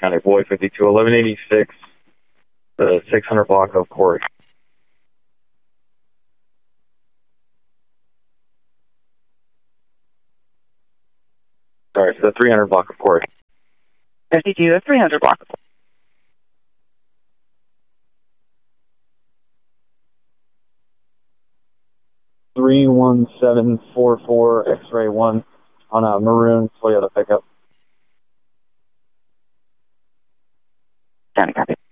County, Boy 52, 1186, the 600 block of Corey. Sorry, it's the 300 block of Corey. 52, the 300 block of Corey. 31744 X-ray 1 on a maroon Toyota pickup. County, copy.